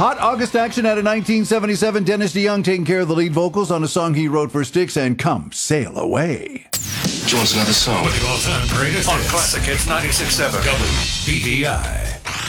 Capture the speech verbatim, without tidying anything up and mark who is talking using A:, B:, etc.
A: Hot August action out of nineteen seventy-seven. Dennis DeYoung taking care of the lead vocals on a song he wrote for Styx and Come Sail Away.
B: Joins another song.
C: With the all-time greatest
D: On
C: hits.
D: Classic Hits ninety-six point seven.
C: W B D I.